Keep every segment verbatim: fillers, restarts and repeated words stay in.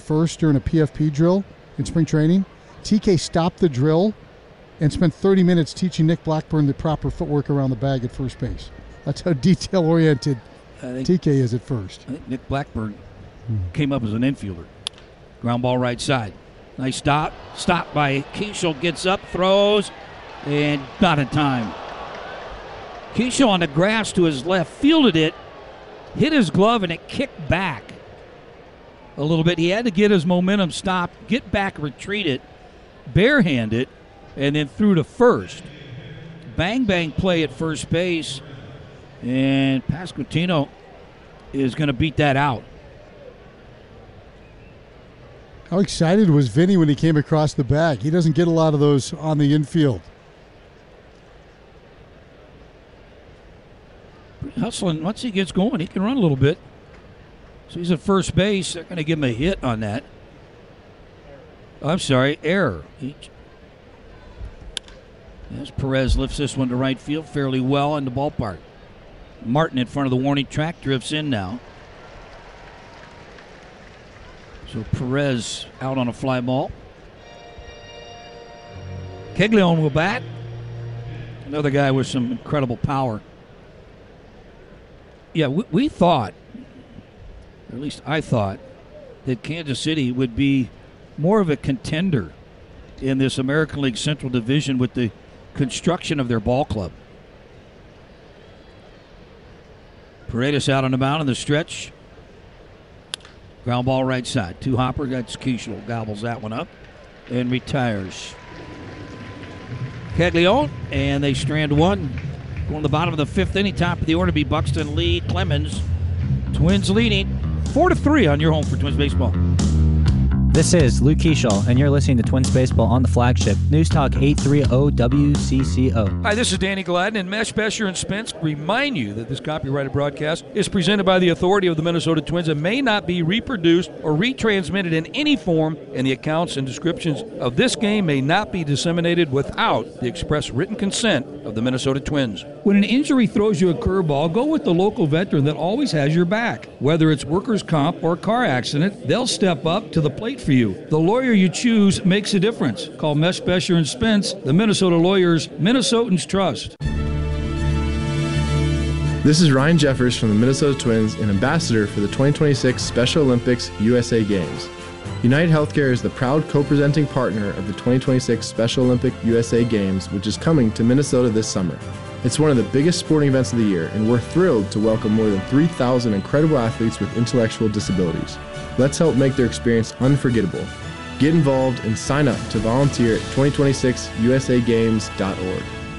first during a P F P drill in spring training. T K stopped the drill and spent thirty minutes teaching Nick Blackburn the proper footwork around the bag at first base. That's how detail-oriented T K is at first. I think Nick Blackburn hmm. came up as an infielder. Ground ball right side. Nice stop. Stop by Keishel. Gets up, throws, and not in time. Keishel on the grass to his left, fielded it, hit his glove, and it kicked back a little bit. He had to get his momentum stopped, get back, retreat it, barehand it, and then threw to first. Bang, bang play at first base, and Pasquantino is going to beat that out. How excited was Vinny when he came across the bag? He doesn't get a lot of those on the infield. Hustling, once he gets going, he can run a little bit. So he's at first base. They're going to give him a hit on that. I'm sorry, error. He, as Perez lifts this one to right field fairly well in the ballpark. Martin in front of the warning track drifts in now. So Perez out on a fly ball. Keglione will bat. Another guy with some incredible power. Yeah, we, we thought, or at least I thought, that Kansas City would be more of a contender in this American League Central Division with the construction of their ball club. Paredes out on the mound in the stretch. Ground ball right side. Two hopper. That's Keishel. Gobbles that one up and retires. Keglione, and they strand one. Going to the bottom of the fifth inning, top of the order be Buxton, Lee, Clemens. Twins leading four to three on your home for Twins baseball. This is Luke Keishel, and you're listening to Twins Baseball on the flagship News Talk eight thirty W C C O. Hi, this is Danny Gladden, and Mesh, Besher, and Spence remind you that this copyrighted broadcast is presented by the authority of the Minnesota Twins and may not be reproduced or retransmitted in any form, and the accounts and descriptions of this game may not be disseminated without the express written consent of the Minnesota Twins. When an injury throws you a curveball, go with the local veteran that always has your back. Whether it's workers' comp or car accident, they'll step up to the plate for you. The lawyer you choose makes a difference. Call Mesh, Besher, and Spence, the Minnesota lawyers Minnesotans trust. This is Ryan Jeffers from the Minnesota Twins and ambassador for the twenty twenty-six Special Olympics U S A Games. United Healthcare is the proud co-presenting partner of the twenty twenty-six Special Olympic U S A Games, which is coming to Minnesota this summer. It's one of the biggest sporting events of the year, and we're thrilled to welcome more than three thousand incredible athletes with intellectual disabilities. Let's help make their experience unforgettable. Get involved and sign up to volunteer at twenty twenty-six U S A games dot org.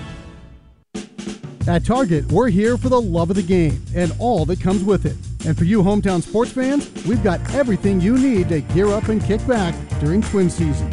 At Target, we're here for the love of the game and all that comes with it. And for you hometown sports fans, we've got everything you need to gear up and kick back during Twin season.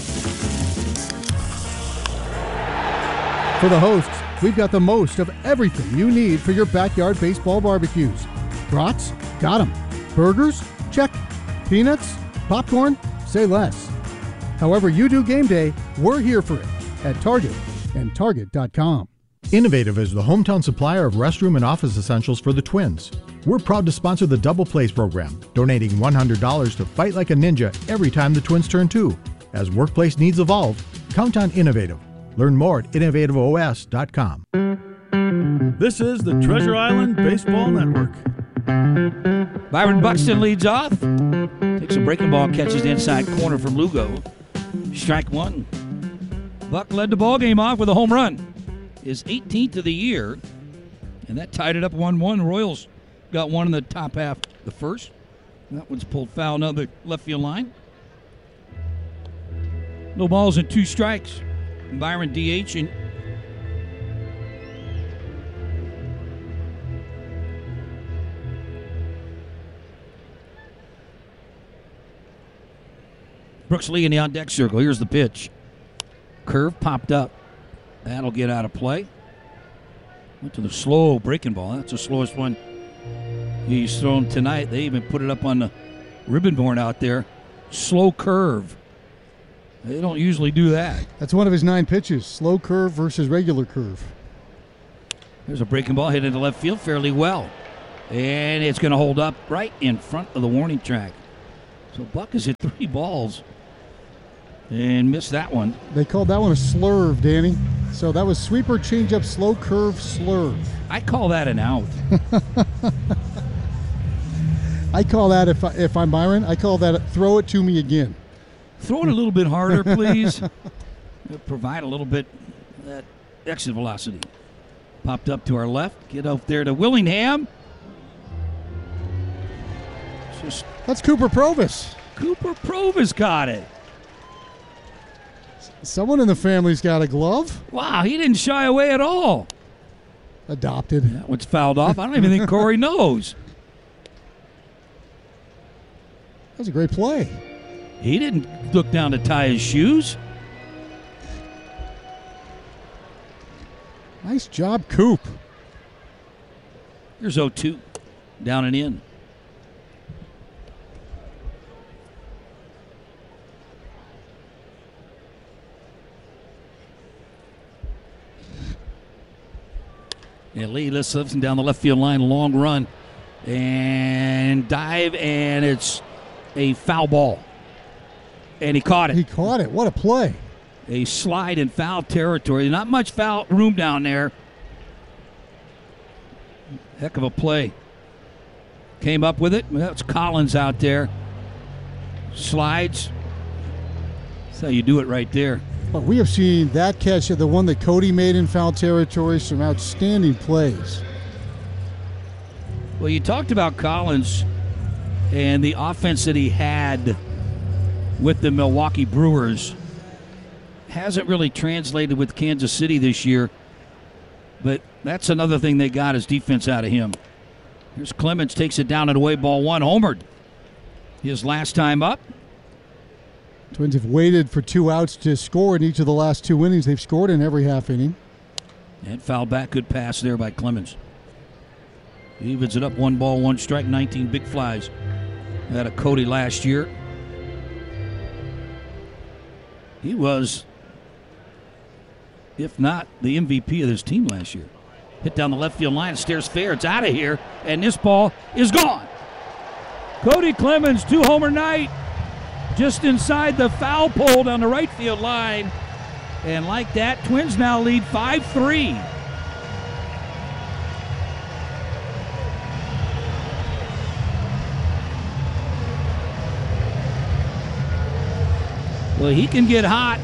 For the hosts, we've got the most of everything you need for your backyard baseball barbecues. Brats? Got 'em. Burgers? Check. Peanuts? Popcorn? Say less. However you do game day, we're here for it at Target and Target dot com. Innovative is the hometown supplier of restroom and office essentials for the Twins. We're proud to sponsor the Double Plays program, donating one hundred dollars to Fight Like a Ninja every time the Twins turn two. As workplace needs evolve, count on Innovative. Learn more at innovative O S dot com. This is the Treasure Island Baseball Network. Byron Buxton leads off. Takes a breaking ball, catches the inside corner from Lugo. Strike one. Buck led the ball game off with a home run. His eighteenth of the year. And that tied it up one one. Royals got one in the top half the first. That one's pulled foul on the left field line. No balls and two strikes. Byron DHing. Brooks Lee in the on-deck circle. Here's the pitch. Curve popped up. That'll get out of play. Went to the slow breaking ball. That's the slowest one he's thrown tonight. They even put it up on the ribbon board out there. Slow curve. They don't usually do that. That's one of his nine pitches. Slow curve versus regular curve. There's a breaking ball hit into left field fairly well. And it's going to hold up right in front of the warning track. So Buck has hit three balls and missed that one. They called that one a slurve, Danny. So that was sweeper, changeup, slow curve, slurve. I call that an out. I call that, if, I, if I'm Byron, I call that throw it to me again. Throw it a little bit harder, please. Provide a little bit of that exit velocity. Popped up to our left. Get out there to Willingham. Just That's Cooper Provis. Cooper Provis got it. Someone in the family's got a glove. Wow, he didn't shy away at all. Adopted. That one's fouled off. I don't even think Corey knows. That was a great play. He didn't look down to tie his shoes. Nice job, Coop. Here's oh two. Down and in. And Lee Lifson down the left field line, long run. And dive, and it's a foul ball. And he caught it. He caught it. What a play. A slide in foul territory. Not much foul room down there. Heck of a play. Came up with it. That's Collins out there. Slides. That's how you do it right there. But we have seen that catch, the one that Cody made in foul territory, some outstanding plays. Well, you talked about Collins and the offense that he had with the Milwaukee Brewers. Hasn't really translated with Kansas City this year, but that's another thing they got is defense out of him. Here's Clemens, takes it down and away, ball one, homered. His last time up. Twins have waited for two outs to score in each of the last two innings. They've scored in every half inning. And foul back, good pass there by Clemens. He evens it up, one ball, one strike, nineteen big flies. Had a Cody last year. He was, if not the M V P of this team last year. Hit down the left field line, stares fair, it's out of here, and this ball is gone. Cody Clemens, two-homer night, just inside the foul pole down the right field line. And like that, Twins now lead five three. Well, he can get hot.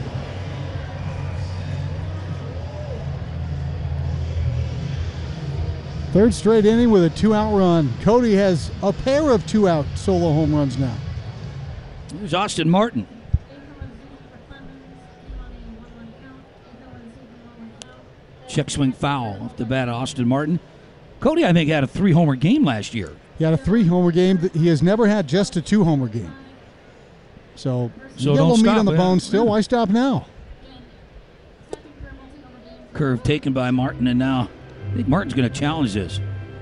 Third straight inning with a two-out run. Cody has a pair of two-out solo home runs now. There's Austin Martin. Check swing foul off the bat of Austin Martin. Cody, I think, had a three-homer game last year. He had a three-homer game. He has never had just a two-homer game. So, so you got a little meat on the yeah. bone still. Why stop now? Curve taken by Martin, and now I think Martin's going to challenge this.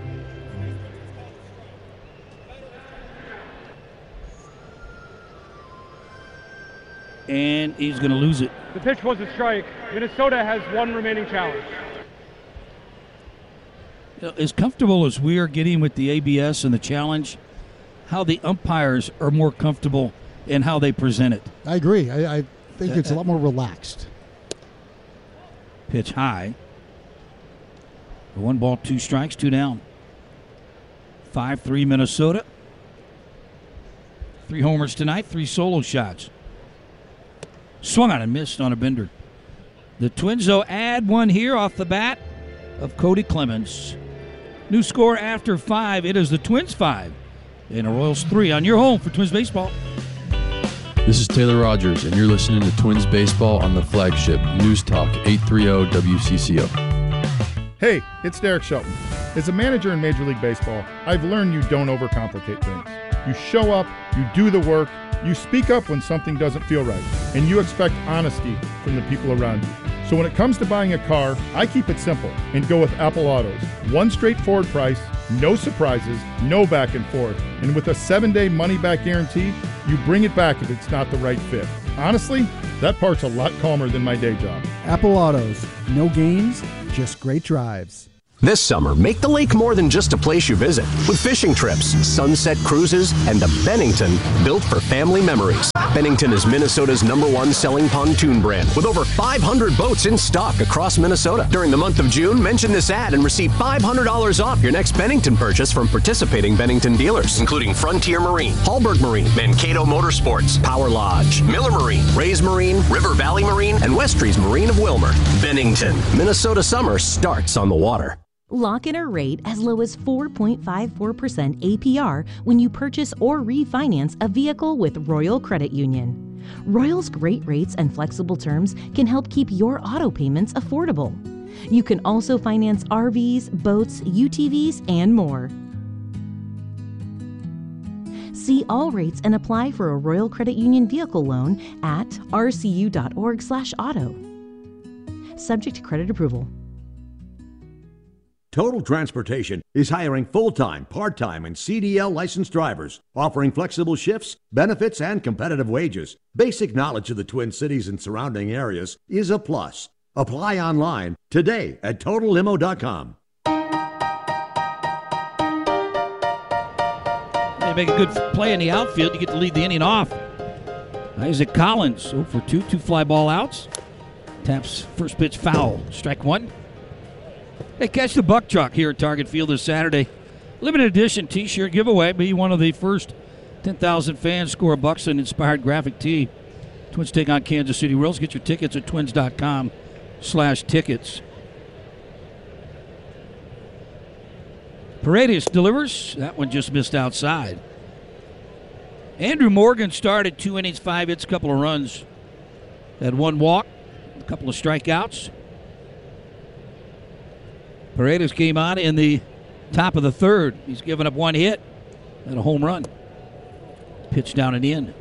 And he's going to lose it. The pitch was a strike. Minnesota has one remaining challenge. You know, as comfortable as we are getting with the A B S and the challenge, how the umpires are more comfortable in how they present it. I agree. I, I think it's a lot more relaxed. Pitch high. One ball, two strikes, two down. five three Minnesota. Three homers tonight, three solo shots. Swung on and missed on a bender. The Twins, though, add one here off the bat of Cody Clemens. New score after five. It is the Twins five and the Royals three on your home for Twins baseball. This is Taylor Rogers, and you're listening to Twins baseball on the flagship News Talk eight thirty W C C O. Hey, it's Derek Shelton. As a manager in Major League Baseball, I've learned you don't overcomplicate things. You show up, you do the work, you speak up when something doesn't feel right, and you expect honesty from the people around you. So when it comes to buying a car, I keep it simple and go with Apple Autos. One straightforward price, no surprises, no back and forth, and with a seven-day money-back guarantee, you bring it back if it's not the right fit. Honestly, that part's a lot calmer than my day job. Apple Autos. No games, just great drives. This summer, make the lake more than just a place you visit with fishing trips, sunset cruises, and the Bennington, built for family memories. Bennington is Minnesota's number one selling pontoon brand with over five hundred boats in stock across Minnesota. During the month of June, mention this ad and receive five hundred dollars off your next Bennington purchase from participating Bennington dealers, including Frontier Marine, Hallberg Marine, Mankato Motorsports, Power Lodge, Miller Marine, Rays Marine, River Valley Marine, and Westries Marine of Wilmer. Bennington, Minnesota summer starts on the water. Lock in a rate as low as four point five four percent A P R when you purchase or refinance a vehicle with Royal Credit Union. Royal's great rates and flexible terms can help keep your auto payments affordable. You can also finance R Vs, boats, U T Vs, and more. See all rates and apply for a Royal Credit Union vehicle loan at r c u dot org slash auto. Subject to credit approval. Total Transportation is hiring full-time, part-time, and C D L licensed drivers, offering flexible shifts, benefits, and competitive wages. Basic knowledge of the Twin Cities and surrounding areas is a plus. Apply online today at total limo dot com. They make a good play in the outfield. You get to lead the inning off. Isaac Collins, oh for two, two fly ball outs. Taps first pitch foul. Strike one. Hey, catch the Buck Truck here at Target Field this Saturday. Limited edition T-shirt giveaway. Be one of the first ten thousand fans score a Buxton-inspired graphic tee. Twins take on Kansas City Royals. Get your tickets at twins dot com slash tickets. Paredes delivers. That one just missed outside. Andrew Morgan started two innings, five hits, a couple of runs. Had one walk, a couple of strikeouts. Paredes came on in the top of the third. He's given up one hit and a home run. Pitch down and in.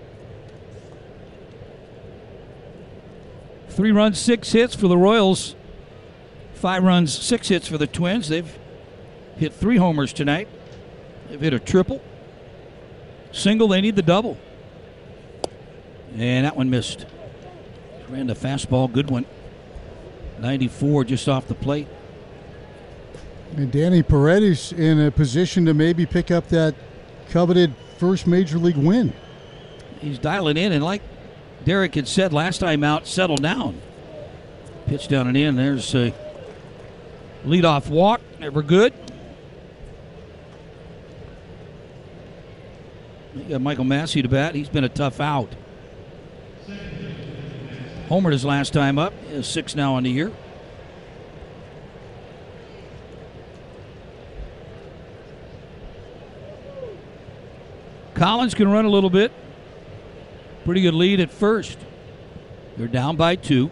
Three runs, six hits for the Royals. Five runs, six hits for the Twins. They've hit three homers tonight. They've hit a triple. Single, they need the double. And that one missed. Ran the fastball, good one. ninety-four just off the plate. And Danny Paredes in a position to maybe pick up that coveted first major league win. He's dialing in, and like Derek had said last time out, settle down. Pitch down and in. There's a leadoff walk, never good. You got Michael Massey to bat. He's been a tough out. Homered his last time up. He has six now on the year. Collins can run a little bit. Pretty good lead at first. They're down by two.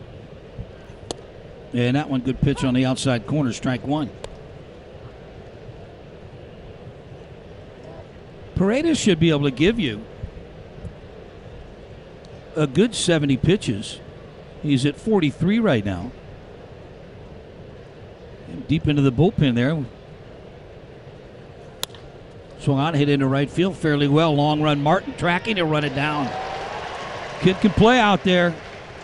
And that one, good pitch on the outside corner, strike one. Paredes should be able to give you a good seventy pitches. He's at forty-three right now. And deep into the bullpen there. Swung on, hit into right field fairly well. Long run, Martin tracking, he'll run it down. Kid can play out there.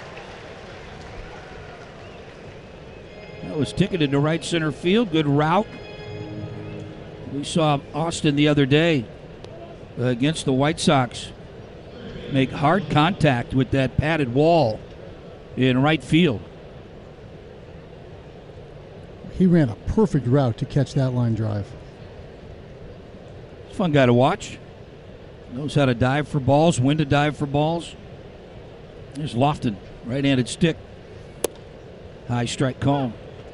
That was ticketed to right center field. Good route. We saw Austin the other day uh, against the White Sox make hard contact with that padded wall in right field. He ran a perfect route to catch that line drive. Fun guy to watch. Knows how to dive for balls, when to dive for balls. There's Lofton, right-handed stick. High strike call.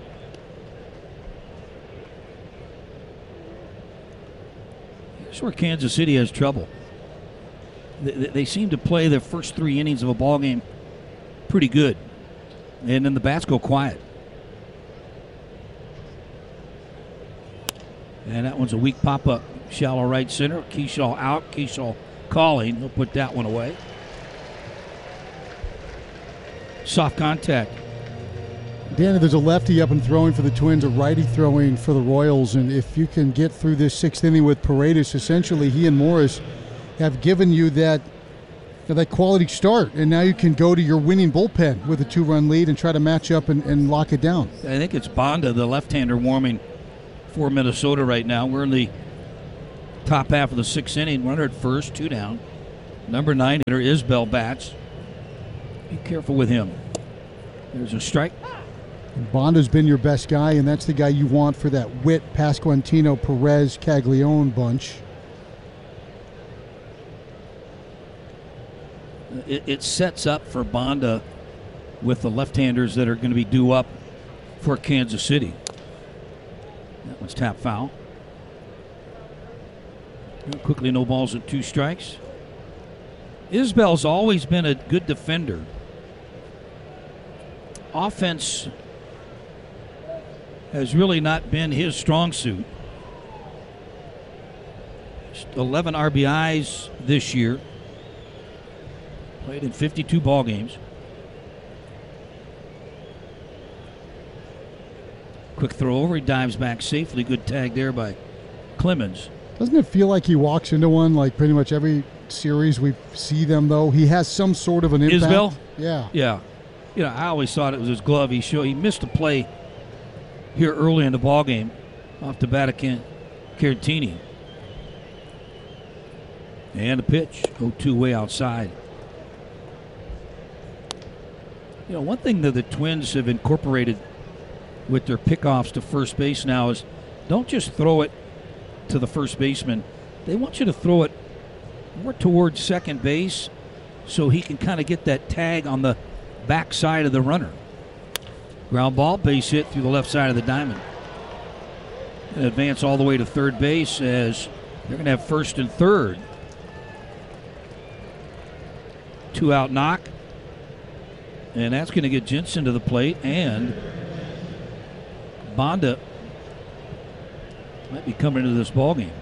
Here's where Kansas City has trouble. They, they seem to play their first three innings of a ball game pretty good, and then the bats go quiet. And that one's a weak pop-up. Shallow right center. Keyshaw out. Keyshaw calling. He'll put that one away. Soft contact. Danny, there's a lefty up and throwing for the Twins, a righty throwing for the Royals, and if you can get through this sixth inning with Paredes, essentially he and Morris have given you that Got that quality start, and now you can go to your winning bullpen with a two-run lead and try to match up and, and lock it down. I think it's Bonda, the left-hander, warming for Minnesota right now. We're in the top half of the sixth inning. Runner at first, two down. Number nine hitter Isbell bats. Be careful with him. There's a strike. And Bonda's been your best guy, and that's the guy you want for that Witt, Pasquantino, Perez, Caglione bunch. It, it sets up for Bonda with the left-handers that are going to be due up for Kansas City. That one's tap foul. Quickly, no balls and two strikes. Isbell's always been a good defender. Offense has really not been his strong suit. eleven R B Is this year. Played in fifty-two ball games. Quick throw over. He dives back safely. Good tag there by Clemens. Doesn't it feel like he walks into one like pretty much every series we see them, though? He has some sort of an impact. Isbell? Yeah. Yeah. You know, I always thought it was his glove. He showed, he missed a play here early in the ball game off the bat of Caratini. And a pitch. oh two way outside. You know, one thing that the Twins have incorporated with their pickoffs to first base now is don't just throw it to the first baseman. They want you to throw it more towards second base so he can kind of get that tag on the backside of the runner. Ground ball, base hit through the left side of the diamond. And advance all the way to third base as they're going to have first and third. Two out knock. And that's going to get Jensen to the plate, and Bonda might be coming into this ball game.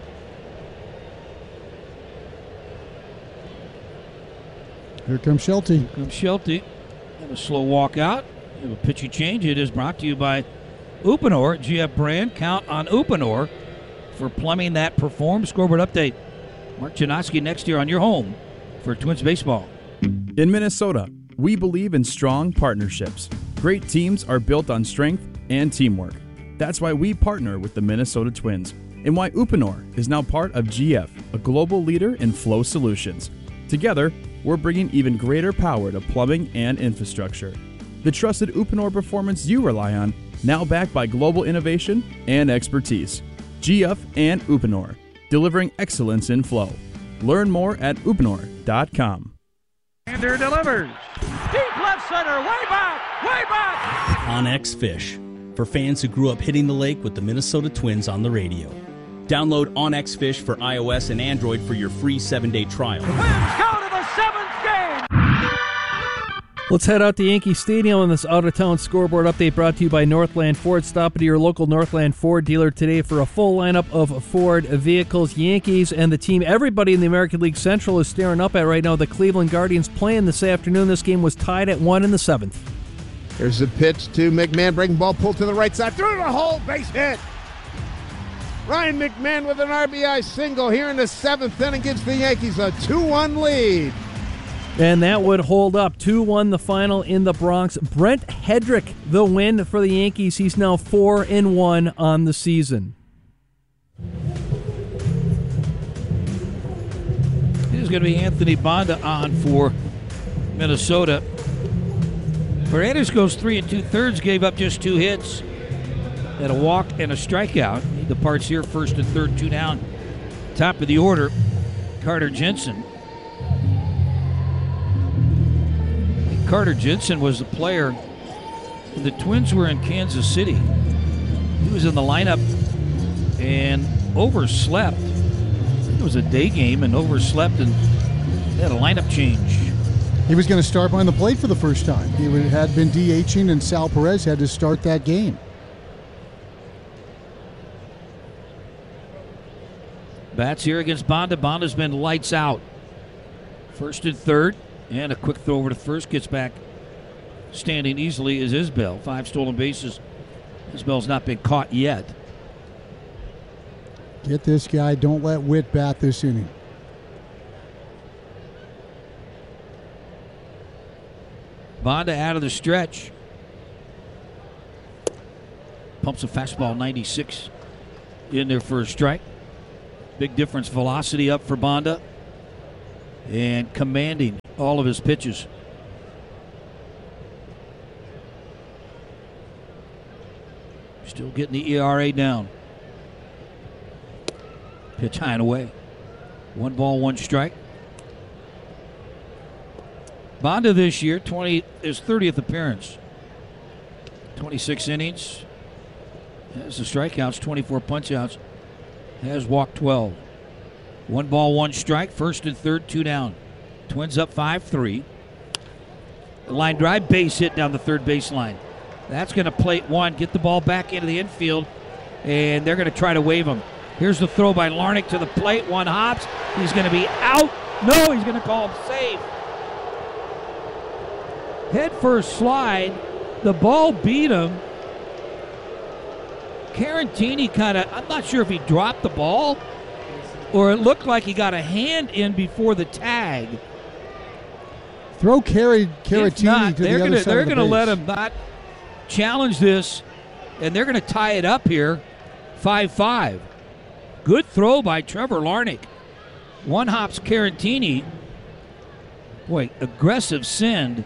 Here comes Shelty. Here comes Shelty. And a slow walk out. We have a pitchy change. It is brought to you by Uponor, G F brand. Count on Uponor for plumbing that perform. Scoreboard update. Mark Janoski next year on your home for Twins baseball. In Minnesota, we believe in strong partnerships. Great teams are built on strength and teamwork. That's why we partner with the Minnesota Twins and why Uponor is now part of G F, a global leader in flow solutions. Together, we're bringing even greater power to plumbing and infrastructure. The trusted Uponor performance you rely on, now backed by global innovation and expertise. G F and Uponor, delivering excellence in flow. Learn more at uponor dot com. Sander delivers. Deep left center, way back, way back. OnX Fish, for fans who grew up hitting the lake with the Minnesota Twins on the radio. Download OnX Fish for iOS and Android for your free seven-day trial. Twins go to the seventh game. Let's head out to Yankee Stadium on this out-of-town scoreboard update brought to you by Northland Ford. Stop into your local Northland Ford dealer today for a full lineup of Ford vehicles. Yankees and the team everybody in the American League Central is staring up at right now. The Cleveland Guardians playing this afternoon. This game was tied at one in the seventh. There's a pitch to McMahon. Breaking ball pulled to the right side. Through the hole. Base hit. Ryan McMahon with an R B I single here in the seventh inning gives the Yankees a two one lead. And that would hold up. two one the final in the Bronx. Brent Hedrick, the win for the Yankees. He's now four and one on the season. It is going to be Anthony Bonda on for Minnesota. Paredes goes three and two-thirds, gave up just two hits. Had a walk and a strikeout. He departs here first and third, two down. Top of the order, Carter Jensen. Carter Jensen was the player when the Twins were in Kansas City. He was in the lineup and overslept. It was a day game and overslept and had a lineup change. He was going to start behind the plate for the first time. He had been DHing, and Sal Perez had to start that game. Bats here against Bonda. Bonda's been lights out. First and third. And a quick throw over to first. Gets back standing easily is Isbell. Five stolen bases. Isbell's not been caught yet. Get this guy. Don't let Witt bat this inning. Banda out of the stretch. Pumps a fastball ninety-six in there for a strike. Big difference, velocity up for Banda. And commanding all of his pitches. Still getting the E R A down. Pitch high and away. One ball, one strike. Banda this year, twenty his thirtieth appearance. twenty-six innings. Has the strikeouts, twenty-four punch-outs. Has walked twelve. One ball, one strike. First and third, two down. Twins up five three. Line drive, base hit down the third baseline. That's going to plate one, get the ball back into the infield, and they're going to try to wave him. Here's the throw by Larnach to the plate. One hops. He's going to be out. No, he's going to call him safe. Head first slide. The ball beat him. Carantini kind of, I'm not sure if he dropped the ball or it looked like he got a hand in before the tag. Throw carried Carantini not, to the they're other gonna, side They're of the going to base. let him not challenge this, and they're going to tie it up here, five five. Good throw by Trevor Larnach. One hops Carantini. Boy, aggressive send.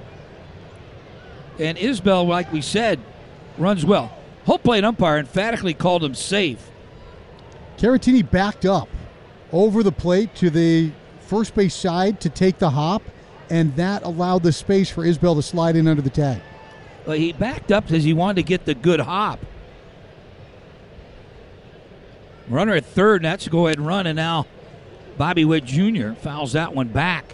And Isbell, like we said, runs well. Home plate umpire emphatically called him safe. Carantini backed up over the plate to the first base side to take the hop, and that allowed the space for Isbell to slide in under the tag. Well, he backed up because he wanted to get the good hop. Runner at third, and that's a go-ahead run, and now Bobby Witt Junior fouls that one back.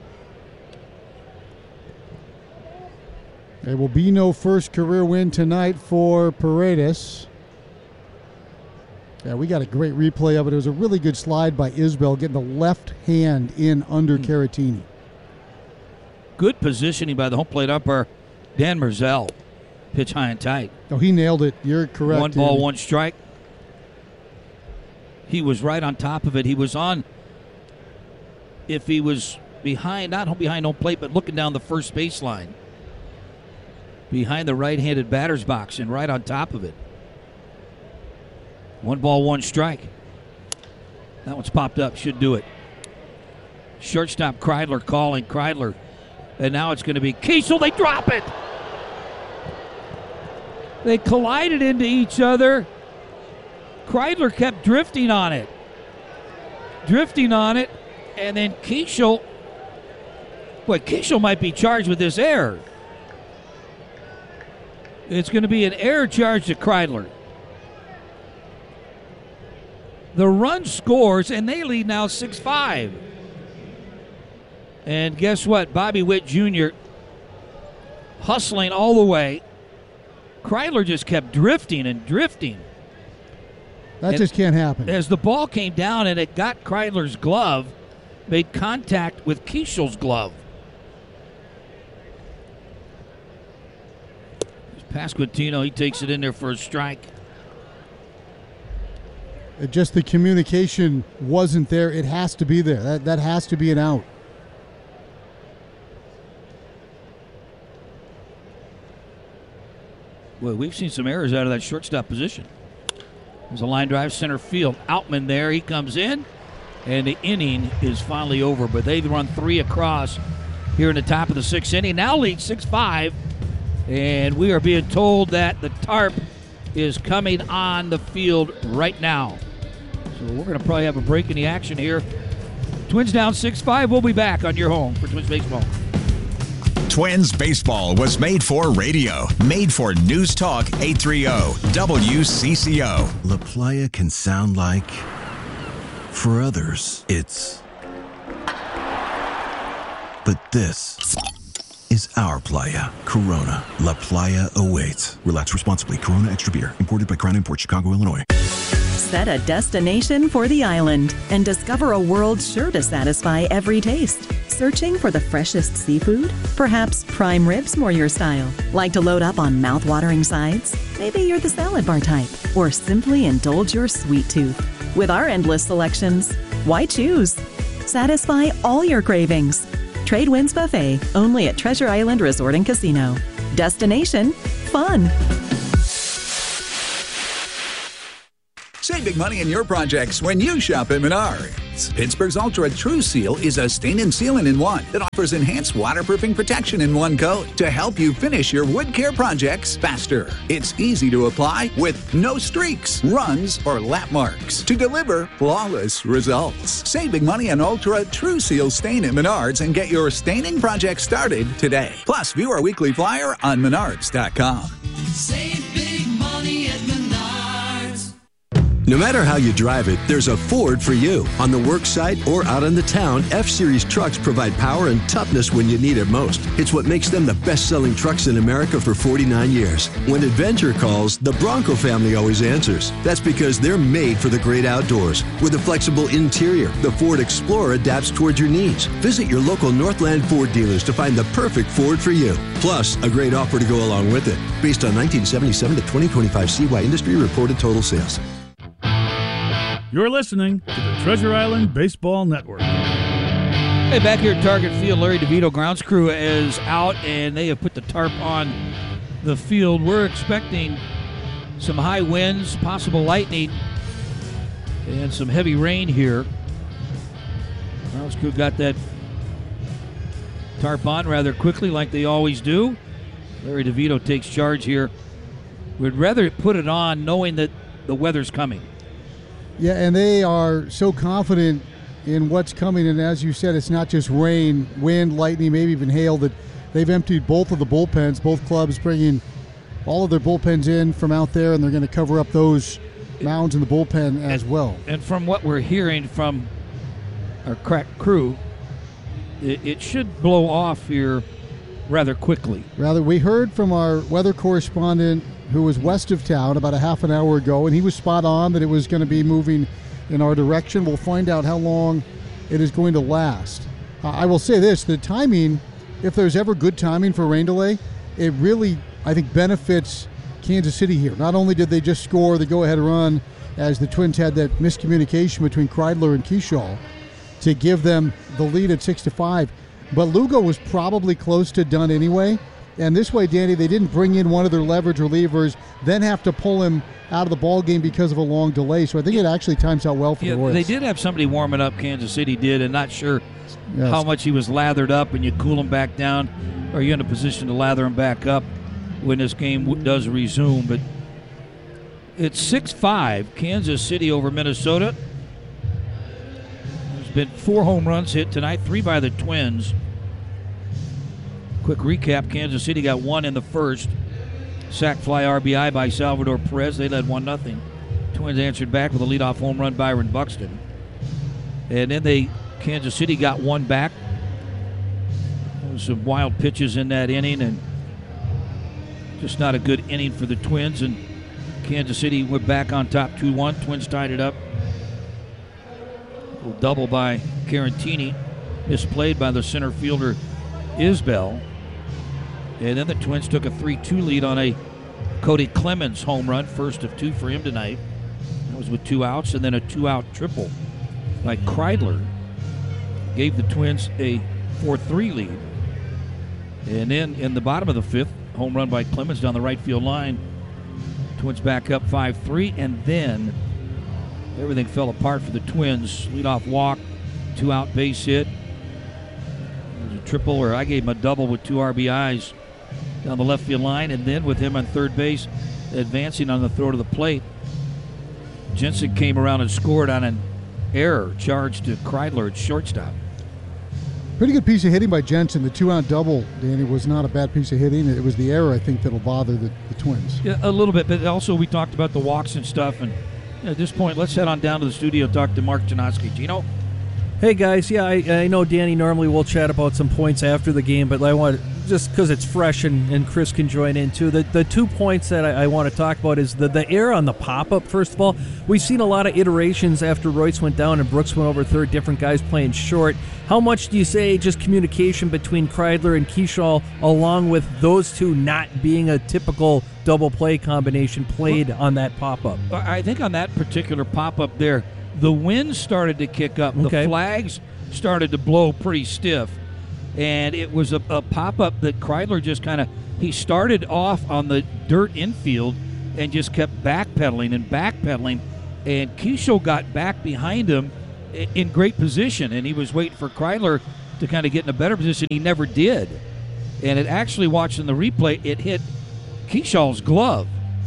There will be no first career win tonight for Paredes. Yeah, we got a great replay of it. It was a really good slide by Isbell, getting the left hand in under mm. Carantini. Good positioning by the home plate umpire, Dan Merzel. Pitch high and tight. Oh, he nailed it. You're correct. One ball, Andy. one strike. He was right on top of it. He was on, if he was behind, not behind home plate, but looking down the first baseline. Behind the right-handed batter's box and right on top of it. One ball, one strike. That one's popped up. Should do it. Shortstop Kreidler calling. Kreidler. And now it's going to be Kiesel. They drop it. They collided into each other. Kreidler kept drifting on it. Drifting on it. And then Kiesel. Boy, Kiesel might be charged with this error. It's going to be an error charge to Kreidler. The run scores, and they lead now six five. And guess what? Bobby Witt Junior hustling all the way. Kreidler just kept drifting and drifting. That and just can't happen. As the ball came down and it got Kreidler's glove, made contact with Kiesel's glove. Pasquantino, he takes it in there for a strike. It just the communication wasn't there. It has to be there. That that has to be an out. Well, we've seen some errors out of that shortstop position. There's a line drive center field. Outman there. He comes in, and the inning is finally over. But they've run three across here in the top of the sixth inning. Now lead six five. And we are being told that the tarp is coming on the field right now. So we're going to probably have a break in the action here. Twins down six five. We'll be back on your home for Twins Baseball. Twins Baseball was made for radio, made for News Talk eight thirty W C C O. La Playa can sound like, for others, it's. But this is our playa. Corona. La Playa awaits. Relax responsibly. Corona Extra Beer. Imported by Crown Imports, Chicago, Illinois. Set a destination for the island and discover a world sure to satisfy every taste. Searching for the freshest seafood? Perhaps prime ribs more your style. Like to load up on mouth-watering sides? Maybe you're the salad bar type. Or simply indulge your sweet tooth. With our endless selections, why choose? Satisfy all your cravings. Trade Winds Buffet, only at Treasure Island Resort and Casino. Destination fun. Save big money in your projects when you shop at Menards. Pittsburgh's Ultra True Seal is a stain and sealant in one that offers enhanced waterproofing protection in one coat to help you finish your wood care projects faster. It's easy to apply with no streaks, runs, or lap marks to deliver flawless results. Save big money on Ultra True Seal stain at Menards and get your staining project started today. Plus, view our weekly flyer on menards dot com. Save big money at Menards. No matter how you drive it, there's a Ford for you. On the work site or out in the town, F-Series trucks provide power and toughness when you need it most. It's what makes them the best-selling trucks in America for forty-nine years. When adventure calls, the Bronco family always answers. That's because they're made for the great outdoors. With a flexible interior, the Ford Explorer adapts towards your needs. Visit your local Northland Ford dealers to find the perfect Ford for you. Plus, a great offer to go along with it. Based on nineteen seventy-seven to twenty twenty-five C Y industry reported total sales. You're listening to the Treasure Island Baseball Network. Hey, back here at Target Field, Larry DeVito grounds crew is out, and they have put the tarp on the field. We're expecting some high winds, possible lightning, and some heavy rain here. Grounds crew got that tarp on rather quickly, like they always do. Larry DeVito takes charge here. We'd rather put it on knowing that the weather's coming. Yeah, and they are so confident in what's coming. And as you said, it's not just rain, wind, lightning, maybe even hail, that they've emptied both of the bullpens, both clubs bringing all of their bullpens in from out there, and they're going to cover up those mounds in the bullpen as and, well. And from what we're hearing from our crack crew, it, it should blow off here rather quickly. Rather, we heard from our weather correspondent who was west of town about a half an hour ago, and he was spot on that it was going to be moving in our direction. We'll find out how long it is going to last. Uh, I will say this, the timing, if there's ever good timing for rain delay, it really, I think, benefits Kansas City here. Not only did they just score the go-ahead run as the Twins had that miscommunication between Kreidler and Keschall to give them the lead at six to five, but Lugo was probably close to done anyway. And this way, Danny, they didn't bring in one of their leverage relievers, then have to pull him out of the ball game because of a long delay. So I think it actually times out well for yeah, the Royals. They did have somebody warming up, Kansas City did, and not sure yes. how much he was lathered up, and you cool him back down, or you're in a position to lather him back up when this game w- does resume. But it's six five, Kansas City over Minnesota. There's been four home runs hit tonight, three by the Twins. Quick recap, Kansas City got one in the first. Sac fly R B I by Salvador Perez. They led one nothing. Twins answered back with a leadoff home run, Byron Buxton. And then they, Kansas City got one back. There was some wild pitches in that inning, and just not a good inning for the Twins. And Kansas City went back on top two one. Twins tied it up. A little double by Carantini. Misplayed by the center fielder, Isbell. And then the Twins took a three two lead on a Cody Clemens home run, first of two for him tonight. That was with two outs, and then a two-out triple by Kreidler gave the Twins a four three lead. And then in the bottom of the fifth, home run by Clemens down the right field line. Twins back up five three, and then everything fell apart for the Twins. Leadoff walk, two-out base hit. It was a triple, or I gave him a double with two R B Is down the left field line, and then with him on third base, advancing on the throw to the plate, Jensen came around and scored on an error charged to Kreidler at shortstop. Pretty good piece of hitting by Jensen. The two-out double, Danny, was not a bad piece of hitting. It was the error, I think, that'll bother the, the Twins. Yeah, a little bit, but also we talked about the walks and stuff, and at this point, let's head on down to the studio and talk to Mark Janoski. Gino? Hey, guys. Yeah, I, I know Danny normally will chat about some points after the game, but I want just because it's fresh and, and Chris can join in too. The the two points that I, I want to talk about is the, the error on the pop-up, first of all. We've seen a lot of iterations after Royce went down and Brooks went over third, different guys playing short. How much do you say just communication between Kreidler and Keschall, along with those two not being a typical double play combination, played on that pop-up? I think on that particular pop-up there, the wind started to kick up. Okay. The flags started to blow pretty stiff. and it was a, a pop-up that Kreidler just kind of, he started off on the dirt infield and just kept backpedaling and backpedaling, and Keishel got back behind him in great position, and he was waiting for Kreidler to kind of get in a better position. He never did. And it actually, watching the replay, it hit Keishal's glove.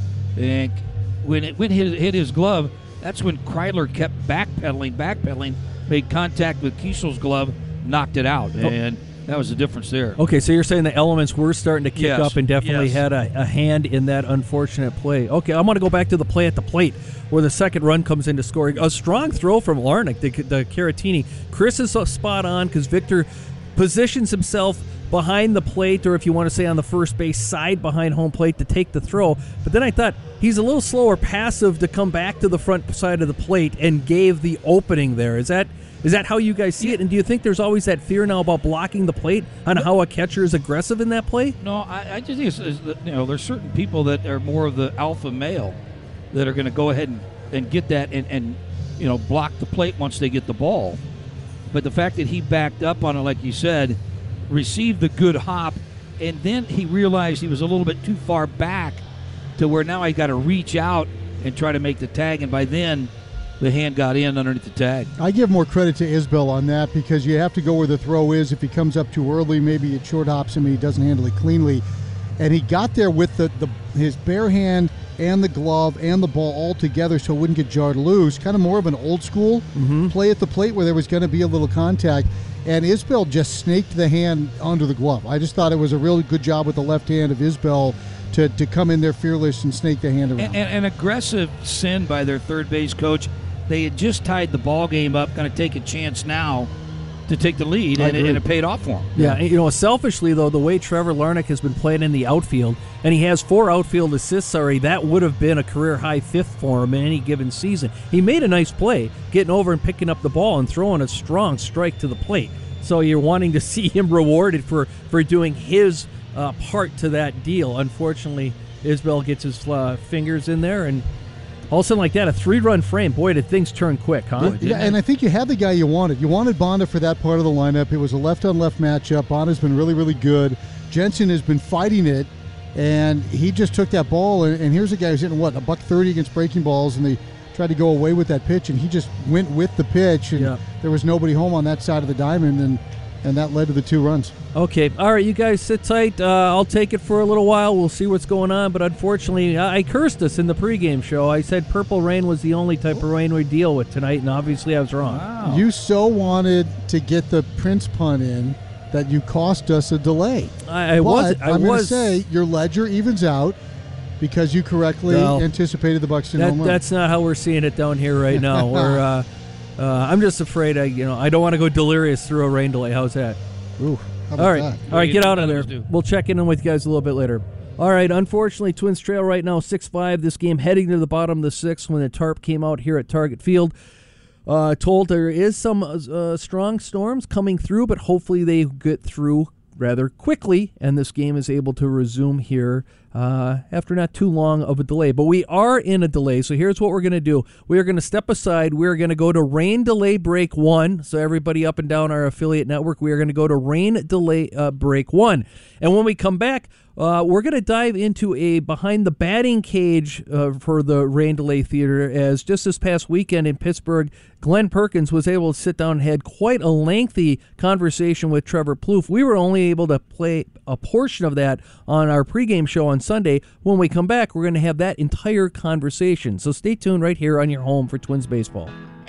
And when it, when it hit, hit his glove, that's when Kreidler kept backpedaling, backpedaling, made contact with Keishal's glove, knocked it out. And that was the difference there. Okay, so you're saying the elements were starting to kick Yes, up and definitely yes. had a, a hand in that unfortunate play. Okay, I want to go back to the play at the plate where the second run comes into scoring. A strong throw from Larnach, the, the Caratini. Chris is spot on because Victor positions himself behind the plate, or if you want to say on the first base side behind home plate to take the throw. But then I thought he's a little slower passive to come back to the front side of the plate and gave the opening there. Is that is that how you guys see it? And do you think there's always that fear now about blocking the plate on how a catcher is aggressive in that play? No, I, I just think it's, it's, you know, there's certain people that are more of the alpha male that are going to go ahead and, and get that and, and, you know, block the plate once they get the ball. But the fact that he backed up on it, like you said, received the good hop, and then he realized he was a little bit too far back to where now I got to reach out and try to make the tag, and by then the hand got in underneath the tag. I give more credit to Isbell on that because you have to go where the throw is. If he comes up too early, maybe it short hops him and he doesn't handle it cleanly. And he got there with the, the his bare hand and the glove and the ball all together so it wouldn't get jarred loose. Kind of more of an old school mm-hmm. play at the plate where there was going to be a little contact. And Isbell just snaked the hand under the glove. I just thought it was a really good job with the left hand of Isbell to, to come in there fearless and snake the hand around. And, and, an aggressive sin by their third base coach. They had just tied the ball game up, going to take a chance now to take the lead, and it, and it paid off for him. Yeah, and, you know, selfishly, though, the way Trevor Larnach has been playing in the outfield, and he has four outfield assists already, that would have been a career-high fifth for him in any given season. He made a nice play, getting over and picking up the ball and throwing a strong strike to the plate. So you're wanting to see him rewarded for, for doing his uh, part to that deal. Unfortunately, Isbell gets his uh, fingers in there, and all of a sudden like that, a three-run frame. Boy, did things turn quick, huh? Yeah, and I think you had the guy you wanted. You wanted Bonda for that part of the lineup. It was a left-on-left matchup. Bonda's been really, really good. Jensen has been fighting it, and he just took that ball, and, and here's a guy who's hitting, what, a buck thirty against breaking balls, and they tried to go away with that pitch, and he just went with the pitch, and yeah. there was nobody home on that side of the diamond, and and that led to the two runs. Okay. All right, you guys sit tight. Uh, I'll take it for a little while. We'll see what's going on. But unfortunately, I, I cursed us in the pregame show. I said purple rain was the only type of rain we deal with tonight, and obviously I was wrong. Wow. You so wanted to get the Prince pun in that you cost us a delay. I, I was. I I'm was going to say your ledger evens out because you correctly well, anticipated the Buxton that, home run. That's not how we're seeing it down here right now. We're, uh, uh, I'm just afraid. I, you know, I don't want to go delirious through a rain delay. How's that? Ooh, how about all right, that? all right, get out of there. Do? We'll check in with you guys a little bit later. All right, unfortunately, Twins trail right now six five. This game heading to the bottom of the sixth when the tarp came out here at Target Field. Uh, told there is some uh, strong storms coming through, but hopefully they get through rather quickly, and this game is able to resume here uh, after not too long of a delay. But we are in a delay, so here's what we're going to do. We are going to step aside. We're going to go to rain delay break one. So everybody up and down our affiliate network, we are going to go to rain delay uh, break one. And when we come back, uh, we're going to dive into a behind the batting cage uh, for the rain delay theater, as just this past weekend in Pittsburgh, Glenn Perkins was able to sit down and had quite a lengthy conversation with Trevor Plouffe. We were only able to play a portion of that on our pregame show on Sunday. When we come back, we're going to have that entire conversation. So stay tuned right here on your home for Twins Baseball.